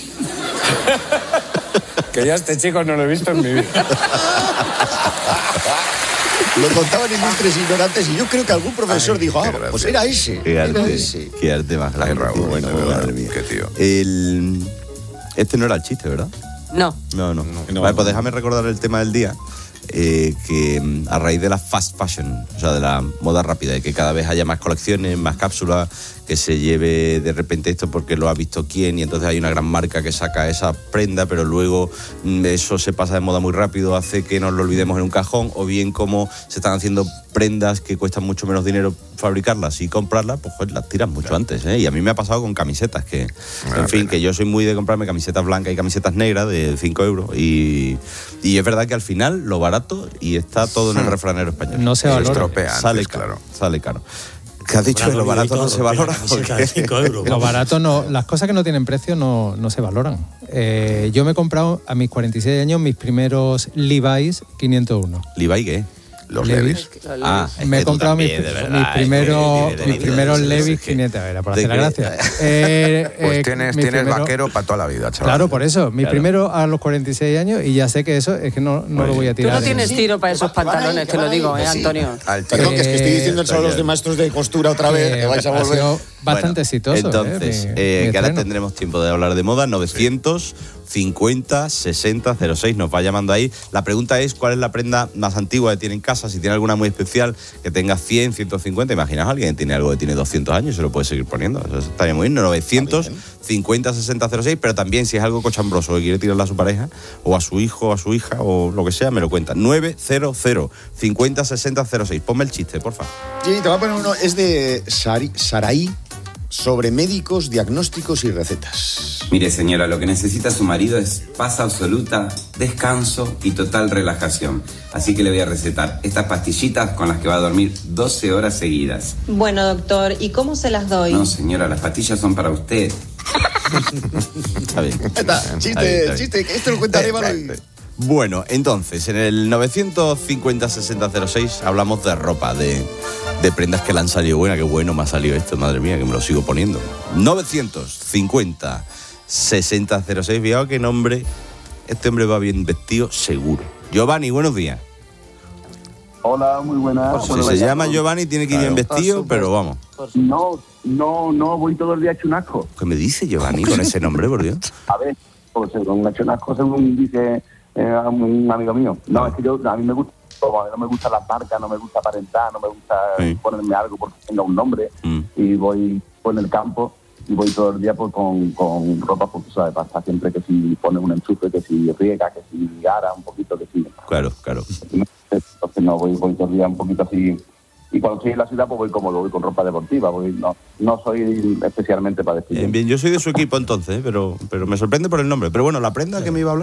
Que yo a este chico no lo he visto en mi vida. Lo contaban ilustres ignorantes y yo creo que algún profesor Ay, dijo, qué ah, gracia. pues era ese. Qué Era arte, ese. qué arte más grande. Raúl, tío. Bueno, muy bueno. madre mía. Qué tío. El... Este no era el chiste, ¿verdad? No. No, no. Vale, pues déjame recordar el tema del día. eh, que mm, a raíz de la fast fashion, o sea, de la moda rápida, de que cada vez haya más colecciones, más cápsulas, que se lleve de repente esto porque lo ha visto quién y entonces hay una gran marca que saca esa prenda, pero luego mm, eso se pasa de moda muy rápido, hace que nos lo olvidemos en un cajón, o bien como se están haciendo prendas que cuestan mucho menos dinero fabricarlas y comprarlas, pues joder, las tiras mucho antes, ¿eh? Y a mí me ha pasado con camisetas, que en fin, que yo soy muy de comprarme camisetas blancas y camisetas negras de cinco euros y, y es verdad que al final lo barato y está todo en el refranero español. No se valora. Se estropea antes, sale caro, sale caro. ¿Qué has dicho? Que lo barato no se valora. Lo barato no, las cosas que no tienen precio no, no se valoran. Eh, yo me he comprado a mis cuarenta y seis años mis primeros Levi's quinientos uno. ¿Levi qué? Los Levi's. Levi's. Ah, me he es que tú comprado mis, también, de verdad, mis es que primeros, de- de- mis de- primeros de- de- Levi's de- quinientos, era por de hacer la que- gracia. Eh, Pues eh, tienes, mi tienes primero- vaquero para toda la vida, chaval. Claro, por eso. Mi Claro. primero a los cuarenta y seis años y ya sé que eso es que no, no lo voy a Tú tirar. no en- tienes tiro para esos pantalones, te lo digo, ¿eh, Antonio? Perdón, que es que estoy diciendo eso a los de maestros de costura otra vez, que vais a ha volver. sido bastante exitoso. Entonces, ¿eh? Mi- eh, mi que ahora estreno. tendremos tiempo de hablar de moda. novecientos cincuenta sesenta cero seis, nos va llamando ahí. La pregunta es, ¿cuál es la prenda más antigua que tiene en casa? Si tiene alguna muy especial, que tenga cien, ciento cincuenta. Imaginaos a alguien que tiene algo que tiene doscientos años y se lo puede seguir poniendo. Eso estaría muy bien. novecientos cincuenta sesenta cero seis, pero también si es algo cochambroso que quiere tirarle a su pareja, o a su hijo, o a su hija, o lo que sea, me lo cuenta. novecientos cincuenta sesenta cero seis. Ponme el chiste, porfa. Sí, te voy a poner uno, es de Sari- Saraí, sobre médicos, diagnósticos y recetas. Mire, señora, lo que necesita su marido es paz absoluta, descanso y total relajación. Así que le voy a recetar estas pastillitas con las que va a dormir doce horas seguidas. Bueno, doctor, ¿y cómo se las doy? No, señora, las pastillas son para usted. Está bien. Está, chiste, Está bien, está bien. chiste, que esto lo cuenta Arévalo y... Bueno, entonces, en el novecientos cincuenta sesenta cero seis hablamos de ropa, de, de prendas que le han salido buenas. Qué bueno me ha salido esto, madre mía, que me lo sigo poniendo. novecientos cincuenta sesenta cero seis, fijaos qué nombre. Este hombre va bien vestido, seguro. Giovanni, buenos días. Hola, muy buenas. Si se llama Giovanni, tiene que ir bien vestido, pero vamos. No, no, no, voy todo el día hecho un asco. ¿Qué me dice Giovanni con ese nombre, por Dios? A ver, pues según hecho un asco, según dice eh, un amigo mío. No, es que yo, a mí me gusta, como no me gusta la marca, no me gusta aparentar, no me gusta Sí. ponerme algo porque tenga un nombre. Mm. Y voy por el campo y voy todo el día pues, con, con ropa, pues tú sabes, pasa siempre que si pone un enchufe, que si riega, que si gara un poquito, que si... Claro, claro. Entonces no, voy, voy todo el día un poquito así. Y cuando estoy en la ciudad, pues voy cómodo, voy con ropa deportiva. Voy, no, no soy especialmente para decir. Bien, bien, yo soy de su equipo entonces, ¿eh? pero, pero me sorprende por el nombre. Pero bueno, la prenda que me iba a hablar.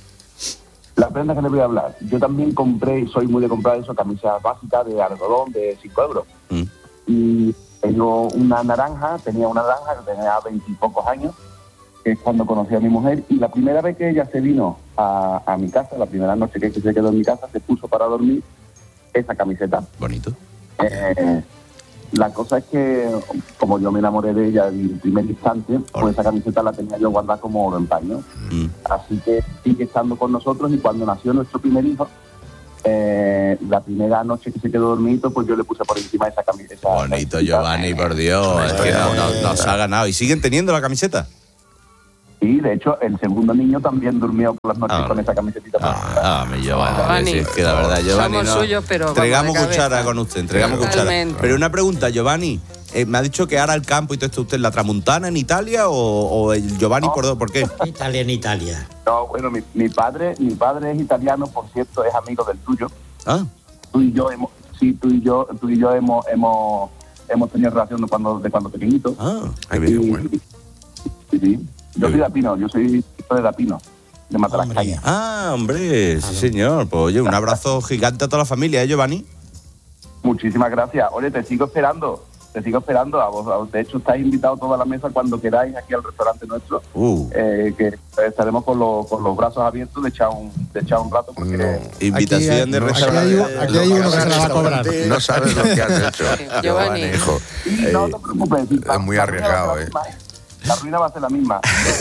La prenda que le voy a hablar. Yo también compré, soy muy de comprar eso, camisas básicas de algodón de cinco euros. Mm. Y tengo una naranja, tenía una naranja que tenía veintipocos años, que es cuando conocí a mi mujer. Y la primera vez que ella se vino a, a mi casa, la primera noche que se quedó en mi casa, se puso para dormir esa camiseta. Bonito. Eh, la cosa es que, como yo me enamoré de ella en el primer instante, pues esa camiseta la tenía yo guardada como oro en paño. Mm. Así que sigue estando con nosotros y cuando nació nuestro primer hijo, Eh, la primera noche que se quedó dormido, pues yo le puse por encima esa camiseta. Bonito, Giovanni, por Dios. Es que no- no- nos ha ganado. ¿Y siguen teniendo la camiseta? Sí, de hecho, el segundo niño también durmió por las noches con esa camiseta. Ah, mi Giovanni. Giovanni. Sí, es que la verdad, Giovanni. Somos no. suyos, pero vamos Entregamos de cabeza. cuchara con usted, entregamos cuchara. Totalmente. Pero una pregunta, Giovanni. eh, me ha dicho que ahora el campo y todo esto, ¿usted en la Tramuntana en Italia o, o el Giovanni por, por qué? Italia en Italia. No, bueno, mi, mi padre mi padre es italiano, por cierto, es amigo del tuyo. Ah. Tú y yo hemos, sí, tú y yo, tú y yo hemos, hemos, hemos tenido relación de cuando, de cuando pequeñitos. Ah, qué bien, sí, sí. Yo soy de Apino, yo soy hijo de Apino, de Matalascaña. Ah, hombre, sí, señor. Pues oye, un abrazo gigante a toda la familia, ¿eh, Giovanni? Muchísimas gracias. Oye, te sigo esperando, te sigo esperando. A vos, a vos. De hecho, estáis invitados toda la mesa cuando queráis aquí al restaurante nuestro, Uh. eh, que estaremos con, los con los brazos abiertos de echar un, de echar un rato. Porque Invitación de no, restaurante. aquí hay un- aquí hay uno que se la va a cobrar. No sabes lo que has hecho, Giovanni, hijo. No te preocupes. Es muy arriesgado, ¿eh? La ruina va a ser la misma.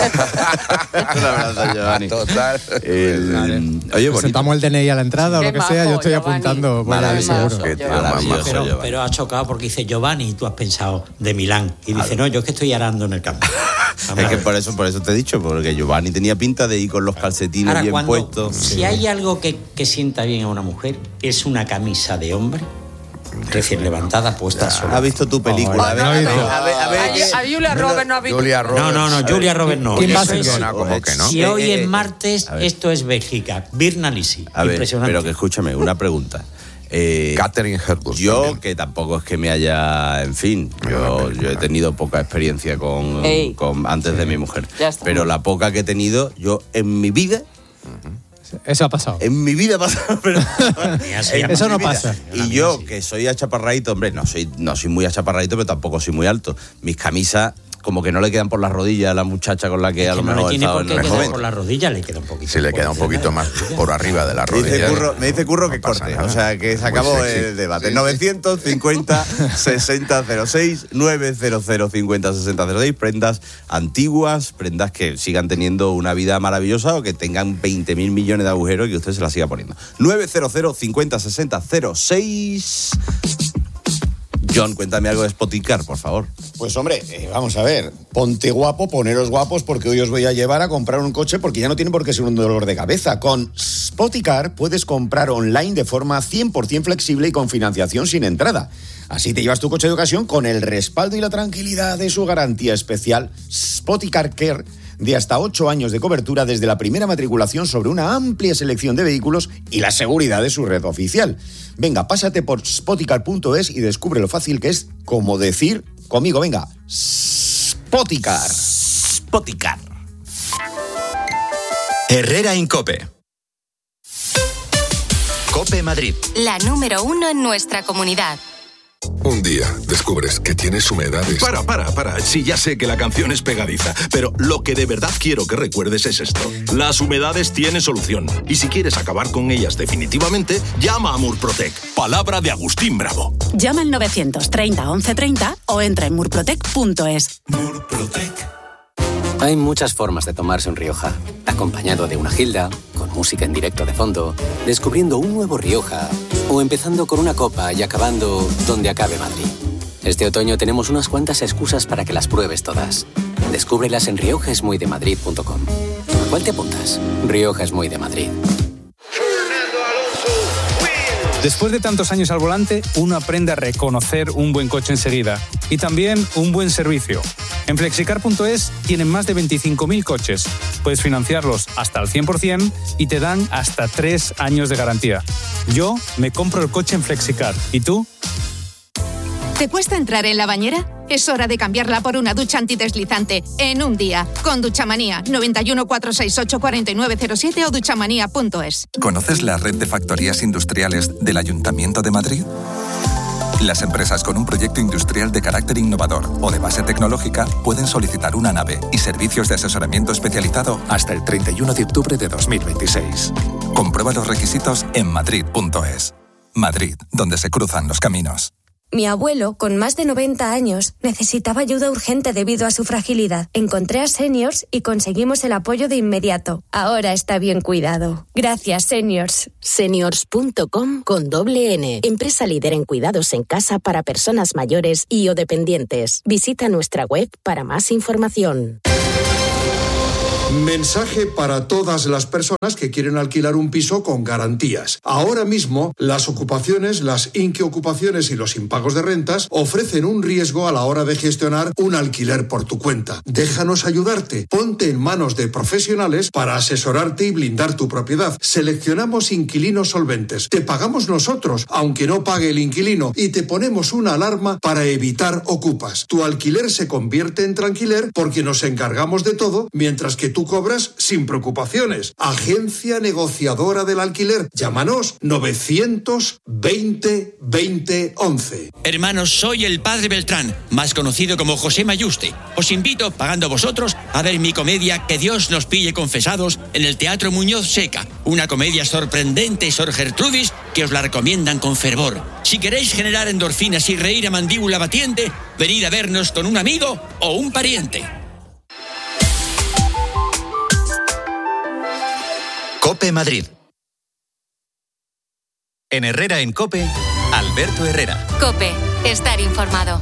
Un abrazo, Giovanni. Total. El- oye, bonito. Presentamos el D N I a la entrada o Qué lo que sea, yo estoy majo, apuntando. Por ahí, Maravilloso, seguro. qué tío más majo, Pero, Giovanni. pero ha chocado porque dice Giovanni y tú has pensado de Milán. Y dice, no, yo es que estoy arando en el campo. Es que por eso, por eso te he dicho, porque Giovanni tenía pinta de ir con los calcetines Ahora, bien cuando, puestos. si hay algo que, que sienta bien a una mujer, es una camisa de hombre, recién levantada, puesta sola. ¿Has visto tu película? A ver, a ver, a ver, a ver. A, a Julia Roberts no ha visto. Julia No, no, no, Julia Roberts no. ¿Quién va a Eso ser? es- Perdona, como que no. Si Eh, hoy eh, es martes, a ver. esto es Bélgica. Birna Lisi. A ver, Impresionante. pero que escúchame, una pregunta. Eh, Catherine Hepburn. Yo, que tampoco es que me haya, en fin, yo, yo he tenido poca experiencia con, Ey. con antes de mi mujer. Ya está. Pero la poca que he tenido, yo en mi vida, Eso ha pasado. en mi vida ha pasado, pero en Eso mi no vida. pasa. Y yo, que soy achaparradito, hombre, no soy, no soy muy achaparradito, pero tampoco soy muy alto. Mis camisas como que no le quedan por las rodillas a la muchacha con la que a lo no le mejor tiene estaba por en qué el quedar joven. por la rodilla, le queda un poquito. Si le queda un poquito más por arriba de la Me dice rodilla. Curro, me dice Curro que corte, o sea que se Muy acabó sexy. el debate. Sí. novecientos cincuenta sesenta cero seis, novecientos cincuenta sesenta cero seis, prendas antiguas, prendas que sigan teniendo una vida maravillosa o que tengan veinte mil millones de agujeros y que usted se las siga poniendo. novecientos cincuenta sesenta cero seis. John, cuéntame algo de Spoticar, por favor. Pues hombre, eh, vamos a ver, ponte guapo, poneros guapos porque hoy os voy a llevar a comprar un coche porque ya no tiene por qué ser un dolor de cabeza. Con Spoticar puedes comprar online de forma cien por ciento flexible y con financiación sin entrada. Así te llevas tu coche de ocasión con el respaldo y la tranquilidad de su garantía especial Spoticar Care de hasta ocho años de cobertura desde la primera matriculación sobre una amplia selección de vehículos y la seguridad de su red oficial. Venga, pásate por spoticar punto es y descubre lo fácil que es como decir conmigo, venga, Spoticar. Spoticar. Herrera Incope. Cope Madrid. La número uno en nuestra comunidad. Un día descubres que tienes humedades. Para, para, para. Sí, ya sé que la canción es pegadiza, pero lo que de verdad quiero que recuerdes es esto. Las humedades tienen solución. Y si quieres acabar con ellas definitivamente, llama a Murprotec. Palabra de Agustín Bravo. Llama al novecientos treinta once treinta o entra en murprotec punto es. Hay muchas formas de tomarse un Rioja. Acompañado de una gilda, con música en directo de fondo, descubriendo un nuevo Rioja, o empezando con una copa y acabando donde acabe Madrid. Este otoño tenemos unas cuantas excusas para que las pruebes todas. Descúbrelas en rioja es muy de madrid punto com. ¿A cuál te apuntas? Rioja es muy de Madrid. Después de tantos años al volante, uno aprende a reconocer un buen coche enseguida y también un buen servicio. En flexicar punto es tienen más de veinticinco mil coches. Puedes financiarlos hasta al cien por ciento y te dan hasta tres años de garantía. Yo me compro el coche en Flexicar. ¿Y tú? ¿Te cuesta entrar en la bañera? Es hora de cambiarla por una ducha antideslizante en un día. Con Duchamanía, noventa y uno, cuatrocientos sesenta y ocho, cuarenta y nueve cero siete o duchamanía punto es. ¿Conoces la red de factorías industriales del Ayuntamiento de Madrid? Las empresas con un proyecto industrial de carácter innovador o de base tecnológica pueden solicitar una nave y servicios de asesoramiento especializado hasta el treinta y uno de octubre de dos mil veintiséis. Comprueba los requisitos en madrid punto es. Madrid, donde se cruzan los caminos. Mi abuelo, con más de noventa años, necesitaba ayuda urgente debido a su fragilidad. Encontré a Seniors y conseguimos el apoyo de inmediato. Ahora está bien cuidado. Gracias, Seniors. Seniors punto com con doble N. Empresa líder en cuidados en casa para personas mayores y o dependientes. Visita nuestra web para más información. Mensaje para todas las personas que quieren alquilar un piso con garantías. Ahora mismo, las ocupaciones, las inquiocupaciones y los impagos de rentas ofrecen un riesgo a la hora de gestionar un alquiler por tu cuenta. Déjanos ayudarte. Ponte en manos de profesionales para asesorarte y blindar tu propiedad. Seleccionamos inquilinos solventes. Te pagamos nosotros, aunque no pague el inquilino, y te ponemos una alarma para evitar ocupas. Tu alquiler se convierte en tranquiler porque nos encargamos de todo, mientras que tú cobras sin preocupaciones. Agencia negociadora del alquiler. Llámanos novecientos veinte veinte once. Hermanos, soy el padre Beltrán, más conocido como José Mayuste. Os invito, pagando vosotros, a ver mi comedia Que Dios nos pille confesados en el Teatro Muñoz Seca. Una comedia sorprendente, Sor Gertrudis, que os la recomiendan con fervor. Si queréis generar endorfinas y reír a mandíbula batiente, venid a vernos con un amigo o un pariente. COPE Madrid. En Herrera en COPE, Alberto Herrera. COPE, estar informado.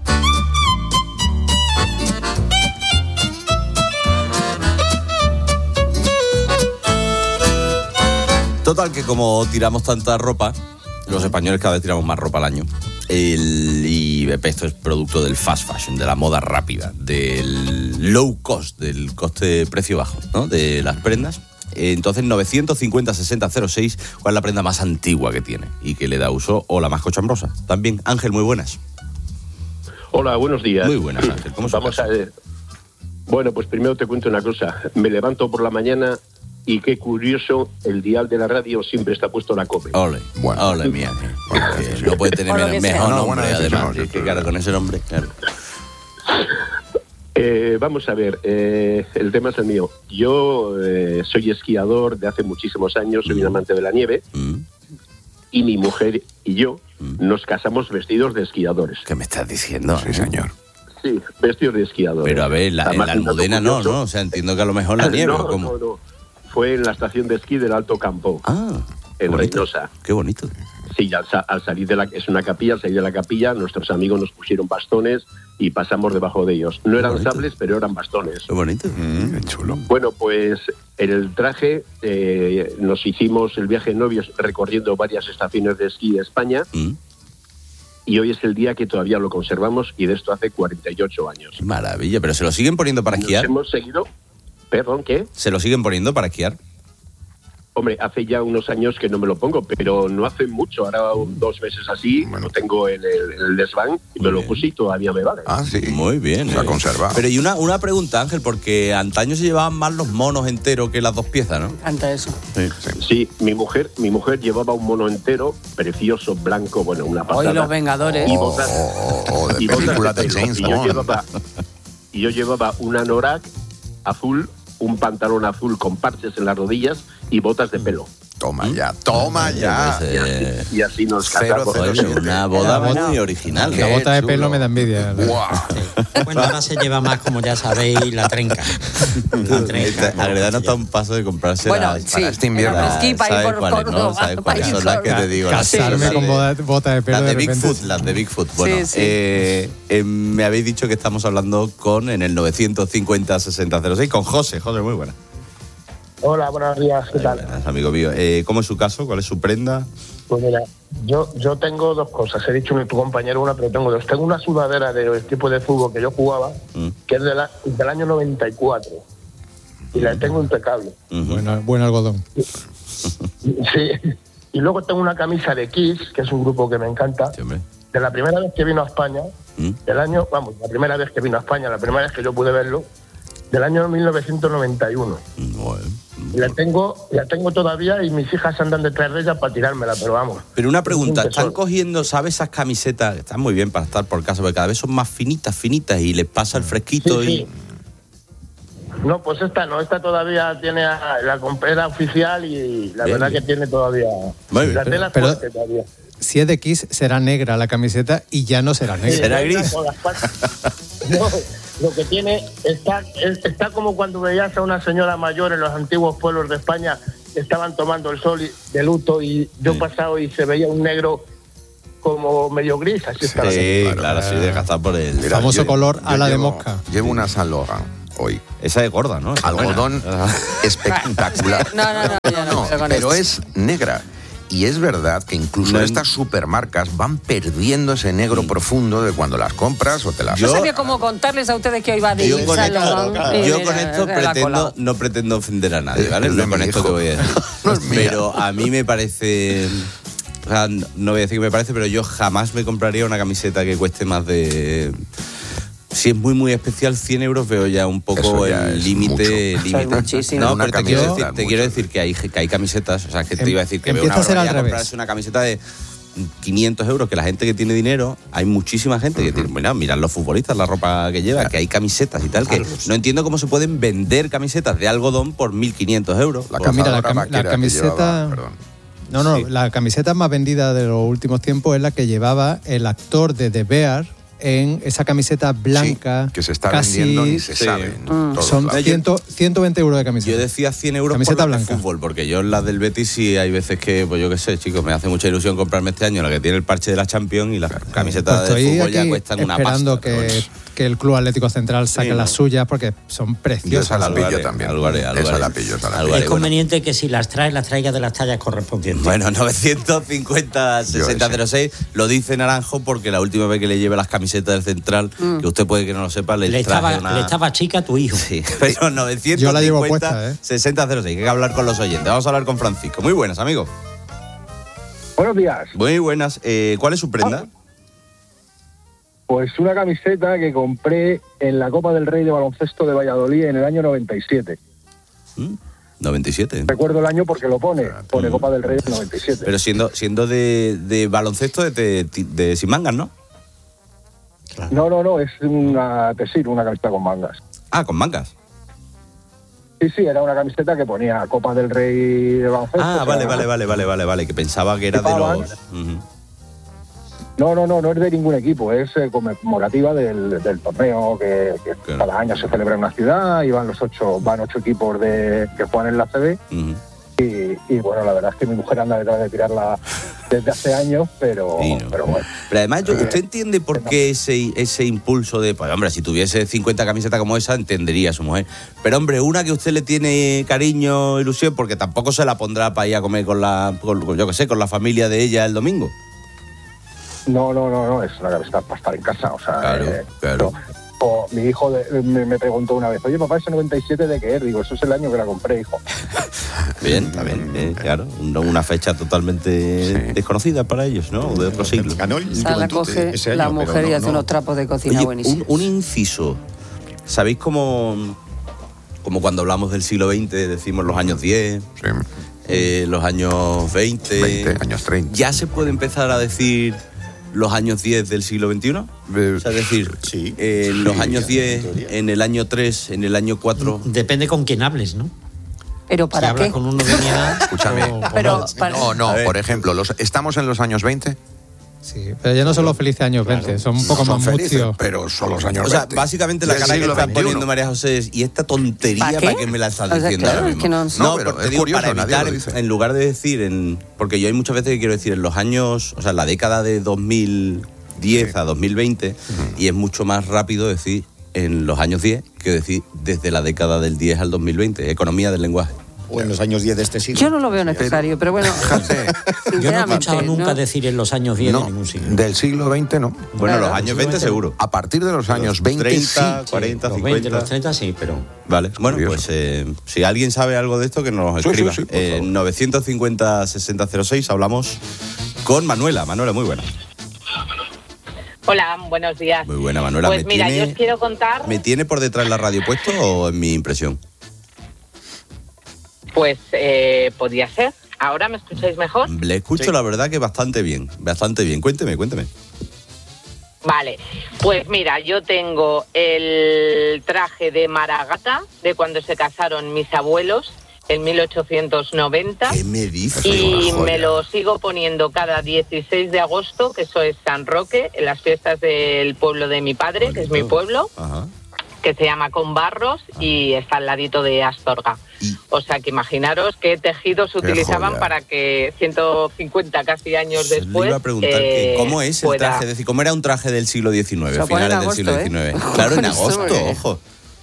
Total, que como tiramos tanta ropa, los españoles cada vez tiramos más ropa al año. El, y esto es producto del fast fashion, de la moda rápida, del low cost, del coste-precio bajo, ¿no? De las prendas. Entonces, novecientos cincuenta sesenta cero seis, ¿cuál es la prenda más antigua que tiene y que le da uso, o la más cochambrosa? También, Ángel, muy buenas. Hola, buenos días. Muy buenas, Ángel. ¿Cómo Vamos a ver. Bueno, pues primero te cuento una cosa. Me levanto por la mañana y qué curioso, el dial de la radio siempre está puesto la COPE. Ole, bueno. Ole, mi Ángel. No puede tener menos, mejor no, nombre, además. Es que claro, con ese nombre, claro. Eh, vamos a ver, eh, el tema es el mío. Yo eh, soy esquiador de hace muchísimos años, soy mm. un amante de la nieve, mm. y mi mujer y yo mm. nos casamos vestidos de esquiadores. ¿Qué me estás diciendo? Sí, señor. Sí, vestidos de esquiadores. Pero a ver, la, en la Almudena no, ¿no? O sea, entiendo que a lo mejor la nieve. no, ¿cómo? no, no. Fue en la estación de esquí del Alto Campo, ah, en Reynosa. Qué bonito. Sí, al, al salir de la... Es una capilla, al salir de la capilla, nuestros amigos nos pusieron bastones y pasamos debajo de ellos. No eran sables, pero eran bastones. Qué bonito. Mm, qué chulo. Bueno, pues en el traje eh, nos hicimos el viaje de novios recorriendo varias estaciones de esquí de España. Mm. Y hoy es el día que todavía lo conservamos, y de esto hace cuarenta y ocho años. Maravilla, pero ¿se lo siguen poniendo para esquiar? Nos hemos seguido... Perdón, ¿qué? ¿Se lo siguen poniendo para esquiar? Hombre, hace ya unos años que no me lo pongo, pero no hace mucho. Ahora dos meses así, lo tengo en el, en el desván y me lo puse y todavía me vale. Ah, sí. Muy bien. Se ha conservado. Pero y una, una pregunta, Ángel, porque antaño se llevaban más los monos enteros que las dos piezas, ¿no? Anta eso. Sí, sí. sí, mi mujer mi mujer llevaba un mono entero, precioso, blanco, bueno, una pasada. Hoy los Vengadores. Y botas, oh, oh, oh, de y película botas de, de James y yo Bond. llevaba, y yo llevaba un anorak azul, un pantalón azul con parches en las rodillas y botas de pelo. Toma ya, toma ya. Y así, y así nos casamos. Oye, una boda muy original. La bota de pelo me da envidia. Sí. Bueno, ahora se lleva más, como ya sabéis, la trenca. La trenca. Agredano está a un paso de comprarse bueno, la, sí, para este invierno. ¿Sabes cuáles, no? ¿Sabes cuáles son las que te digo? Casarme con bota de pelo. Las de, de Bigfoot, las de Bigfoot. Bueno, sí, sí. Eh, eh, me habéis dicho que estamos hablando con, en el novecientos cincuenta sesenta cero seis, con José. José, muy buena. Hola, buenos días, ¿qué tal? Buenas, amigo mío. Eh, ¿Cómo es su caso? ¿Cuál es su prenda? Pues mira, yo, yo tengo dos cosas. He dicho mi tu compañero una, pero tengo dos. Tengo una sudadera del tipo de fútbol que yo jugaba, mm. que es de la, del año noventa y cuatro. Y la tengo impecable. Uh-huh. Bueno, buen algodón. Sí. Y luego tengo una camisa de Kiss, que es un grupo que me encanta. Sí, de la primera vez que vino a España, ¿Mm? del año, vamos, la primera vez que vino a España, la primera vez que yo pude verlo, del año mil novecientos noventa y uno. Bueno, la tengo, la tengo todavía y mis hijas andan detrás de ella para tirármela, pero vamos. Pero una pregunta, ¿están cogiendo, sabes, esas camisetas? Están muy bien para estar por casa, porque cada vez son más finitas, finitas, y les pasa el fresquito sí, y... Sí. No, pues esta no, esta todavía tiene la comprera oficial y la bien, verdad bien. que tiene todavía... Muy la bien, tela pero, fuerte todavía. si es de Kiss, será negra la camiseta y ya no será negra. Será gris. No, lo que tiene está, está como cuando veías a una señora mayor en los antiguos pueblos de España que estaban tomando el sol y- de luto y yo Sí. pasado y se veía un negro como medio gris, así estaba. Sí, claro, sí, de gastar por el Mira, famoso yo- color yo ala de llevo- mosca. Llevo una Saint Laurent hoy. Esa es gorda, ¿no? Esa es buena. Algodón espectacular. No, no, no, ya no. No, pero con pero esto. es negra. Y es verdad que incluso No, estas supermarcas van perdiendo ese negro profundo de cuando las compras o te las... No sabía cómo contarles a ustedes que hoy va de Yo con Saint esto, Laurent y yo mira, con esto se la ha pretendo, colado. no pretendo ofender a nadie, ¿vale? Es No de con mi esto hijo. que voy a decir. No es mía. Pero a mí me parece... O sea, no voy a decir que me parece, pero yo jamás me compraría una camiseta que cueste más de... Si es muy, muy especial, cien euros veo ya un poco Eso ya el es límite. mucho. límite. Eso es muchísimo. No, Una pero te quiero, camiseta, decir, te mucho. quiero decir que hay, que hay camisetas, o sea, que te Em- iba a decir que veo una empieza a ser al barbaridad revés. comprarse una camiseta de quinientos euros, que la gente que tiene dinero, hay muchísima gente que tiene, bueno, mirad los futbolistas, la ropa que lleva, que hay camisetas y tal, que no entiendo cómo se pueden vender camisetas de algodón por mil quinientos euros. La Pues mira, la, cazadora cam- la vaquera que camiseta... llevaba, perdón. No, no, Sí. la camiseta más vendida de los últimos tiempos es la que llevaba el actor de The Bear en esa camiseta blanca. Sí, que se está casi, vendiendo ni se Sí. sabe. en todos Son lados. cien, ciento veinte euros de camiseta. Yo decía cien euros Camiseta por las de blanca. fútbol, porque yo en las del Betis sí hay veces que, pues yo qué sé, chicos, me hace mucha ilusión comprarme este año la que tiene el parche de la Champions y las camisetas Pues de estoy fútbol ya aquí cuestan una esperando pasta. pero que, bueno. que el Club Atlético Central saque Sí, ¿no? las suyas porque son Yo preciosas. esa la pillo Alvarez, también. Alvarez, Alvarez. Esa la pillo, esa la Alvarez. pillo. Es bueno. conveniente que si las traes, las traigas de las tallas correspondientes. Bueno, novecientos cincuenta sesenta cero seis lo dice Naranjo porque la última vez que le lleve las camisetas del Central, Mm. que usted puede que no lo sepa, le, le, traje estaba, una... le estaba chica a tu hijo. Sí, pero novecientos cincuenta Yo la llevo puesta, ¿eh? sesenta cero seis, que hay que hablar con los oyentes. Vamos a hablar con Francisco. Muy buenas, amigo. Buenos días. Muy buenas. Eh, ¿Cuál es su prenda? Pues una camiseta que compré en la Copa del Rey de baloncesto de Valladolid en el año noventa y siete. noventa y siete. Recuerdo el año porque lo pone, pone Copa del Rey del noventa y siete. Pero siendo, siendo de, de baloncesto de, de, de sin mangas, ¿no? No, no, no, es una tesir, una camiseta con mangas. Ah, con mangas. Sí, sí, era una camiseta que ponía Copa del Rey de baloncesto. Ah, o sea, vale, vale, vale, vale, vale, vale, que pensaba que era de Pagaban. los... Ujú. No, no, no, no es de ningún equipo, es eh, conmemorativa del, del torneo que, que cada año se celebra en una ciudad y van los ocho, van ocho equipos de, que juegan en la C B. Ujú. Y, y bueno, la verdad es que mi mujer anda detrás de tirarla desde hace años, pero, Sí, no. pero bueno. Pero además, yo- ¿usted entiende por qué ese, ese impulso de, pues hombre, si tuviese cincuenta camisetas como esa, entendería a su mujer? Pero hombre, una que usted le tiene cariño, ilusión, porque tampoco se la pondrá para ir a comer con la, con- con- yo qué sé, con la familia de ella el domingo. No, no, no, no, es una camiseta para estar en casa, o sea... Claro, eh, claro. no. O mi hijo de- me, me preguntó una vez, oye, papá, ¿ese noventa y siete de qué es? Digo, eso es el año que la compré, hijo. Bien, está bien, eh, claro. Una, una fecha totalmente desconocida para ellos, ¿no? O de otro siglo. O sea, la coge la mujer y hace unos trapos de cocina Oye, buenísimos. un, un inciso. ¿Sabéis cómo, como cuando hablamos del siglo veinte, decimos los años diez, eh, los años veinte, veinte, años treinta? ¿Ya se puede empezar a decir los años diez del siglo veintiuno? O sea, es decir, eh, en los Sí, años en diez, teoría. en el año tres, en el año cuatro... Depende con quién hables, ¿no? ¿Pero para si hablas qué? con uno de mi edad... Escúchame. o- o Pero no. para- No, no, A ver. por ejemplo, los, ¿estamos en los años veinte? Sí, pero ya no son los felices años veinte, son un poco No más son felices, mucios. pero son los años O sea, veinte. básicamente la Del cara que siglo está veintiuno. poniendo María José es, ¿y esta tontería ¿Pa para qué? qué me la estás O sea, diciendo claro, ahora es mismo? que no- No, No, pero pero es te digo, curioso, para nadie evitar, lo dice. en lugar de decir, en porque yo hay muchas veces que quiero decir en los años, o sea, en la década de dos mil diez a dos mil veinte, y es mucho más rápido decir en los años diez que decir desde la década del diez al dos mil veinte, economía del lenguaje. O en los años diez de este siglo. Yo no lo veo necesario, pero bueno, Yo no he sinceramente, escuchado nunca ¿no? decir en los años diez No, de ningún siglo. del siglo veinte no. Bueno, Claro. los años veinte seguro. A partir de los años veinte treinta, sí. cuarenta, Los cincuenta. veinte, los treinta sí, pero... Vale, bueno, curioso. pues eh, si alguien sabe algo de esto, que nos Sí, escriba. sí, sí, por Eh, favor. novecientos cincuenta sesenta cero seis hablamos con Manuela. Manuela, muy buena. Hola, buenos días. Muy buena, Manuela. Pues ¿Me mira, tiene- yo os quiero contar, ¿Me tiene por detrás la radio puesto o en mi impresión? pues eh, podría ser. ¿Ahora me escucháis mejor? Le escucho la verdad que bastante bien, bastante bien. Cuénteme, cuénteme. Vale, pues mira, yo tengo el traje de Maragata, de cuando se casaron mis abuelos, en mil ochocientos noventa. ¿Qué me dices? Y me lo sigo poniendo cada dieciséis de agosto, que eso es San Roque, en las fiestas del pueblo de mi padre, que es mi pueblo. Ajá. Que se llama Conbarros y está al ladito de Astorga. O sea que imaginaros qué tejidos Qué utilizaban joya. para que ciento cincuenta casi años Le después. iba a preguntar eh, que cómo es el pueda- traje, es decir, cómo era un traje del siglo diecinueve, Se lo pone en finales del agosto, siglo ¿eh? diecinueve. Claro, en Eso, agosto, eh. ojo.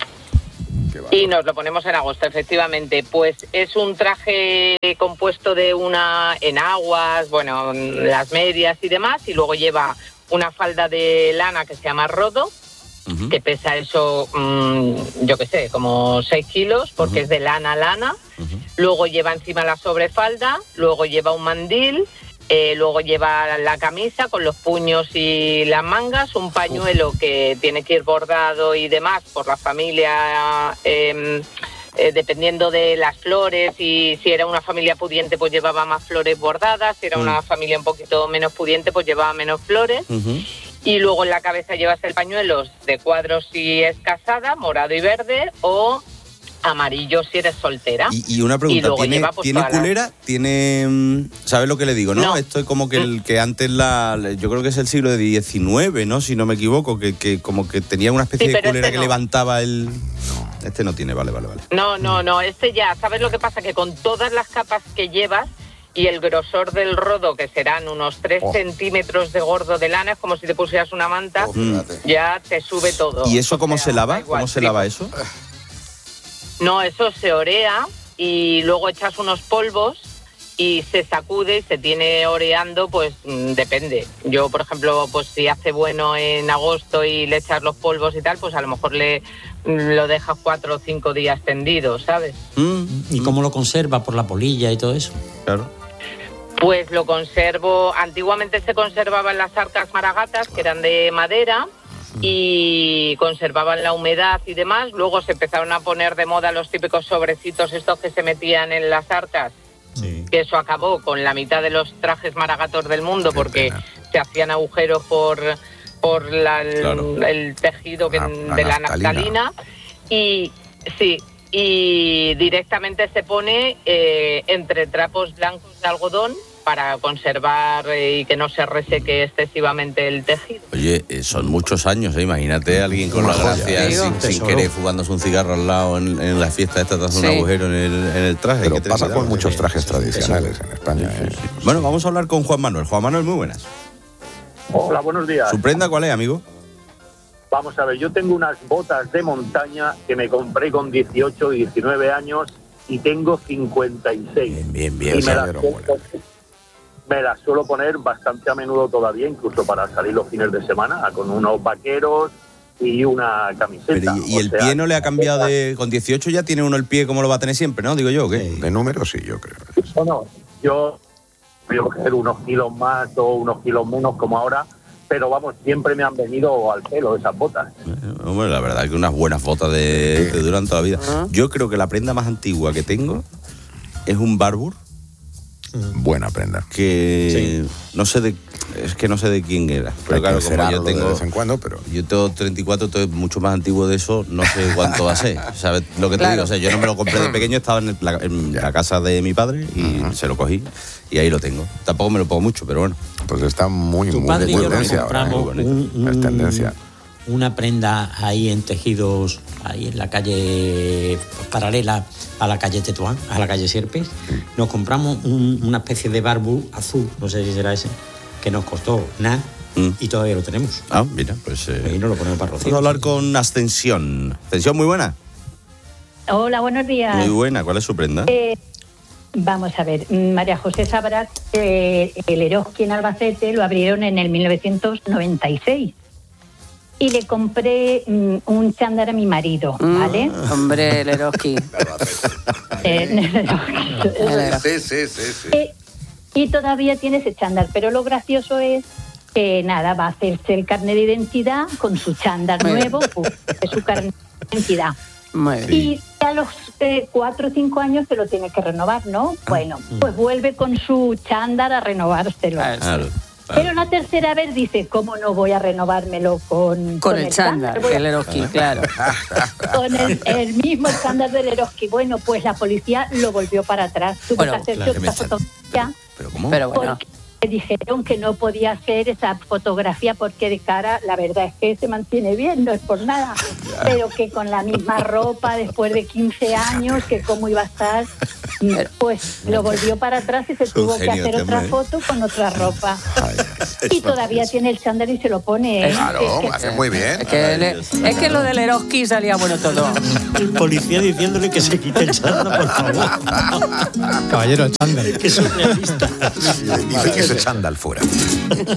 Y nos lo ponemos en agosto, efectivamente. Pues es un traje compuesto de una enaguas, bueno, las medias y demás, y luego lleva una falda de lana que se llama rodo, uh-huh. que pesa eso, mmm, yo qué sé, como seis kilos, porque uh-huh. es de lana a lana. Uh-huh. Luego lleva encima la sobrefalda, luego lleva un mandil, eh, luego lleva la camisa con los puños y las mangas, un pañuelo uh-huh. que tiene que ir bordado y demás por la familia, eh, eh, dependiendo de las flores, y si era una familia pudiente pues llevaba más flores bordadas, si era uh-huh. una familia un poquito menos pudiente pues llevaba menos flores. Uh-huh. Y luego en la cabeza llevas el pañuelo de cuadros si es casada, morado y verde, o amarillo si eres soltera. Y, y una pregunta, luego ¿tiene, lleva, pues, ¿tiene todas las- culera? ¿Tiene, mm, ¿sabes lo que le digo, no? No. Esto es como que, el, que antes la, yo creo que es el siglo diecinueve, ¿no? Si no me equivoco, que, que como que tenía una especie Sí, de pero culera este que no. levantaba el... No, este no tiene, vale, vale, vale. No, no, no, este ya, ¿sabes lo que pasa? Que con todas las capas que llevas y el grosor del rodo, que serán unos tres Oh. centímetros de gordo de lana, es como si te pusieras una manta, Oh, ya te sube todo. ¿Y eso cómo O sea, se lava? da igual, ¿Cómo se tripo. lava eso? No, eso se orea y luego echas unos polvos y se sacude y se tiene oreando, pues mm, depende. Yo, por ejemplo, pues si hace bueno en agosto y le echas los polvos y tal, pues a lo mejor le mm, lo dejas cuatro o cinco días tendido, ¿sabes? ¿Y cómo lo conserva? ¿Por la polilla y todo eso? Claro. Pues lo conservo, antiguamente se conservaban las arcas maragatas, que eran de madera, y conservaban la humedad y demás. Luego se empezaron a poner de moda los típicos sobrecitos estos que se metían en las arcas, sí. que eso acabó con la mitad de los trajes maragatos del mundo, Qué porque pena. se hacían agujeros por, por la, el, claro. el tejido que, la, la de la naftalina. naftalina. Y sí, y directamente se pone eh, entre trapos blancos de algodón para conservar eh, y que no se reseque excesivamente el tejido. Oye, eh, son muchos años, ¿eh? Imagínate a alguien con la gracia sin, sin querer fumándose un cigarro al lado en, en la fiesta esta, te hace sí. un agujero en el, en el traje. Pero pasa con muchos trajes tradicionales en España. Sí, sí, sí. ¿eh? Bueno, vamos a hablar con Juan Manuel. Juan Manuel, muy buenas. Hola, buenos días. ¿Su prenda cuál es, amigo? Vamos a ver, yo tengo unas botas de montaña que me compré con dieciocho, diecinueve años y tengo cincuenta y seis. Bien, bien, bien. Y me las, me las suelo poner bastante a menudo todavía, incluso para salir los fines de semana, con unos vaqueros y una camiseta. Pero, ¿Y, y el sea, pie no le ha cambiado de...? Con dieciocho ya tiene uno el pie como lo va a tener siempre, ¿no? Digo yo, ¿o qué? De número sí, yo creo. No, no, yo voy a coger unos kilos más o unos kilos menos como ahora, pero vamos, siempre me han venido al pelo esas botas. Bueno, la verdad es que unas buenas botas de, te duran toda la vida. ¿Ah? Yo creo que la prenda más antigua que tengo es un Barbour. Buena prenda. Que sí. no sé de es que no sé de quién era, pero claro, como yo tengo de vez en cuando, pero yo tengo treinta y cuatro, entonces mucho más antiguo de eso, no sé cuánto va a ser. ¿Sabes lo que te claro. digo? O sea, yo no me lo compré de pequeño, estaba en, el, la, en la casa de mi padre y uh-huh. se lo cogí y ahí lo tengo. Tampoco me lo pongo mucho, pero bueno. Pues está muy tu muy padre de y yo tendencia nos compramos ahora, ¿eh? un, un, es tendencia. Una prenda ahí en tejidos, ahí en la calle paralela a la calle Tetuán, a la calle Sierpes. Nos compramos un, una especie de Barbour azul, no sé si será ese, que nos costó nada mm. y todavía lo tenemos. Ah, mira, pues... Eh, ahí no lo ponemos para Rocío. Vamos a hablar con Ascensión. Ascensión, muy buena. Hola, buenos días. Muy buena, ¿cuál es su prenda? Eh, vamos a ver, María José sabrá que eh, el Eroski en Albacete lo abrieron en el mil novecientos noventa y seis. Y le compré um, un chándal a mi marido, ¿vale? Mm, hombre, el Eroski. eh, sí, sí, sí, sí. Eh, y todavía tiene ese chándal, pero lo gracioso es que, nada, va a hacerse el carnet de identidad con su chándal nuevo, pues, su carnet de identidad. Muy bien. Y a los eh, cuatro o cinco años se lo tiene que renovar, ¿no? Bueno, pues vuelve con su chándal a renovárselo. Claro. Pero la tercera vez dice, ¿cómo no voy a renovármelo con, con, con el chándal, el Eroski, claro. Con el, el mismo chándal del Eroski. Bueno, pues la policía lo volvió para atrás. Tuvo bueno, que hacerse otra fotografía. ¿Pero cómo? Pero bueno. Me dijeron que no podía hacer esa fotografía porque de cara, la verdad es que se mantiene bien, no es por nada, pero que con la misma ropa después de quince años, que cómo iba a estar, pues lo volvió para atrás y se tuvo que hacer otra foto con otra ropa. Y todavía tiene el chándal y se lo pone. Claro, que, hace muy bien. Es que, le, es que lo del Eroski salía bueno todo. El policía diciéndole que se quite el chándal, por favor. Caballero, el chándal. Que surrealista. Dice que ese chándal fuera.